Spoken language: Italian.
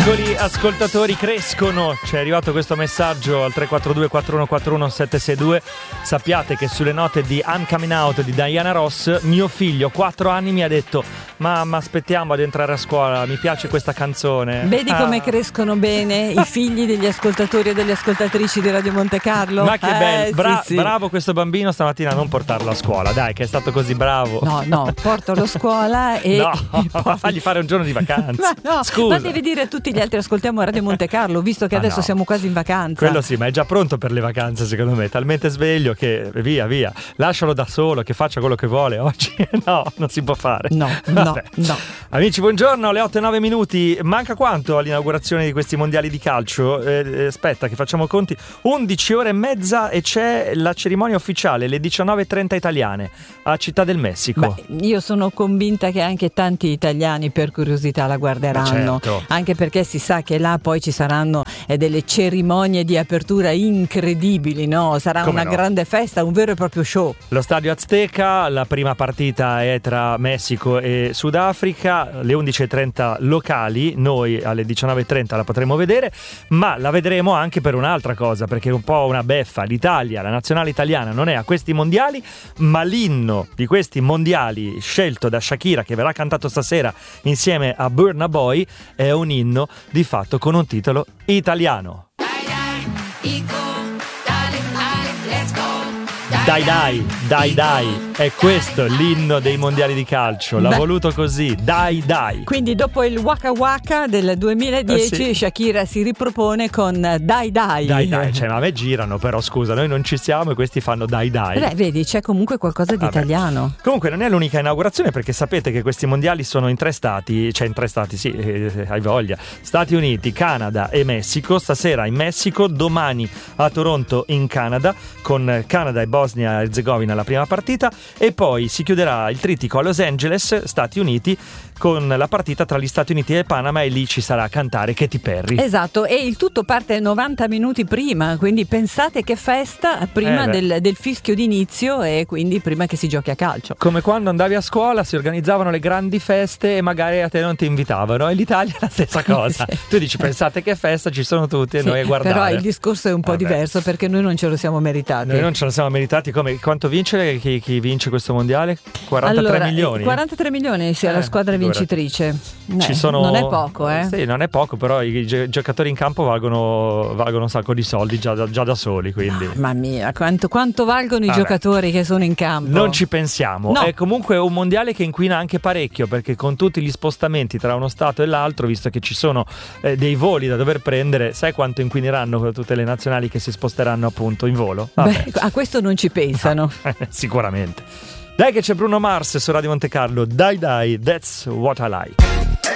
piccoli ascoltatori crescono. Ci è arrivato questo messaggio al 342 4141 762. Sappiate che sulle note di I'm Coming Out di Diana Ross, mio figlio 4 anni mi ha detto: mamma, aspettiamo ad entrare a scuola, mi piace questa canzone. Vedi come crescono bene i figli degli ascoltatori e delle ascoltatrici di Radio Monte Carlo? Ma che bello, sì. bravo questo bambino stamattina a non portarlo a scuola, dai, che è stato così bravo. No, portalo a scuola e no, fagli fare un giorno di vacanza. Ma devi dire a tutti gli altri: ascoltiamo Radio Monte Carlo, visto che adesso siamo quasi in vacanza. Quello sì, ma è già pronto per le vacanze, secondo me, talmente sveglio che via, lascialo da solo, che faccia quello che vuole oggi. No, non si può fare. No. Amici, buongiorno, alle 8:09. Manca quanto all'inaugurazione di questi mondiali di calcio? Aspetta che facciamo conti. 11 ore e mezza e c'è la cerimonia ufficiale, le 19:30 italiane a Città del Messico. Beh, io sono convinta che anche tanti italiani per curiosità la guarderanno, certo. Anche perché si sa che là poi ci saranno delle cerimonie di apertura incredibili, no? Sarà una grande festa, un vero e proprio show. Lo stadio Azteca, la prima partita è tra Messico e Sudafrica, le 11:30 locali, noi alle 19:30 la potremo vedere, ma la vedremo anche per un'altra cosa, perché è un po' una beffa. L'Italia, la nazionale italiana non è a questi mondiali, ma l'inno di questi mondiali scelto da Shakira, che verrà cantato stasera insieme a Burna Boy, è un inno di fatto con un titolo italiano. Dai, è questo l'inno dei mondiali di calcio, l'ha voluto così, dai. Quindi dopo il Waka Waka del 2010 sì. Shakira si ripropone con dai. Cioè, ma a me girano, però scusa, noi non ci siamo e questi fanno dai. Beh, vedi, c'è comunque qualcosa di italiano. Comunque non è l'unica inaugurazione, perché sapete che questi mondiali sono in 3 stati, sì, hai voglia, Stati Uniti, Canada e Messico. Stasera in Messico, domani a Toronto in Canada, con Canada e Bosnia e Erzegovina la prima partita, e poi si chiuderà il trittico a Los Angeles, Stati Uniti, con la partita tra gli Stati Uniti e Panama, e lì ci sarà a cantare Katy Perry. Esatto, e il tutto parte 90 minuti prima, quindi pensate che festa prima del fischio d'inizio, e quindi prima che si giochi a calcio. Come quando andavi a scuola, si organizzavano le grandi feste e magari a te non ti invitavano, e l'Italia è la stessa cosa. Sì. Tu dici: pensate che festa, ci sono tutti, e noi a guardare. Però il discorso è un po' diverso, perché noi non ce lo siamo meritati. Noi non ce lo siamo meritati. Quanto vince? Chi vince questo mondiale? 43 milioni? 43 milioni sia la squadra vincitrice. Ci sono... Non è poco, Sì, non è poco, però i giocatori in campo valgono un sacco di soldi già da soli, quindi... Mamma mia, quanto valgono i giocatori che sono in campo? Non ci pensiamo. No. È comunque un mondiale che inquina anche parecchio, perché con tutti gli spostamenti tra uno stato e l'altro, visto che ci sono dei voli da dover prendere, sai quanto inquineranno tutte le nazionali che si sposteranno appunto in volo? Beh, a questo non ci pensano. Sicuramente. Dai che c'è Bruno Mars su Radio Monte Carlo. Dai, that's what I like.